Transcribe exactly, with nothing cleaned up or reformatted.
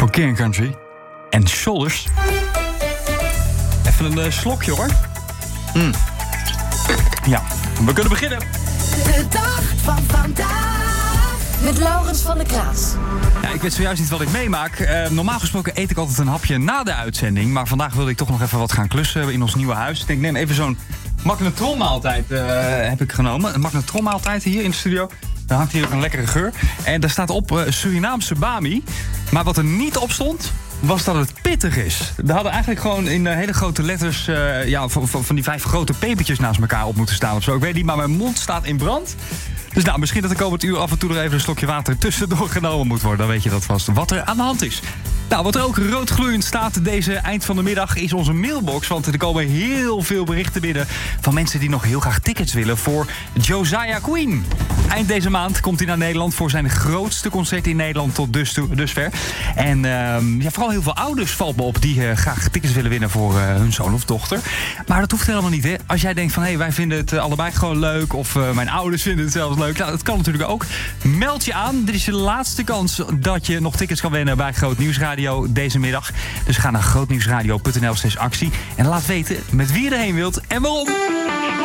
Voor King Country en Shoulders. Even een uh, slokje hoor. Mm. Ja, we kunnen beginnen. De dag van vandaag. Met Laurens van der Kraats. Ja, ik weet zojuist niet wat ik meemaak. Uh, normaal gesproken eet ik altijd een hapje na de uitzending. Maar vandaag wilde ik toch nog even wat gaan klussen in ons nieuwe huis. Ik denk, neem even zo'n magnetronmaaltijd uh, heb ik genomen. Een magnetronmaaltijd hier in de studio. Daar hangt hier ook een lekkere geur. En daar staat op uh, Surinaamse bami. Maar wat er niet op stond, was dat het pittig is. Er hadden eigenlijk gewoon in uh, hele grote letters Uh, ja, van, van, van die vijf grote pepertjes naast elkaar op moeten staan of zo. Ik weet niet, maar mijn mond staat in brand. Dus nou, misschien dat er komend uur af en toe nog even een slokje water tussendoor genomen moet worden. Dan weet je dat vast wat er aan de hand is. Nou, wat er ook roodgloeiend staat deze eind van de middag is onze mailbox. Want er komen heel veel berichten binnen van mensen die nog heel graag tickets willen voor Josiah Queen. Eind deze maand komt hij naar Nederland voor zijn grootste concert in Nederland tot dus toe, dusver. En uh, ja, vooral heel veel ouders valt me op die uh, graag tickets willen winnen voor uh, hun zoon of dochter. Maar dat hoeft helemaal niet, hè. Als jij denkt van, hé, hey, wij vinden het uh, allebei gewoon leuk, of uh, mijn ouders vinden het zelfs leuk. Nou, dat kan natuurlijk ook. Meld je aan. Dit is je laatste kans dat je nog tickets kan winnen bij Groot Nieuwsradio deze middag. Dus ga naar grootnieuwsradio punt n l slash actie en laat weten met wie je erheen wilt en waarom.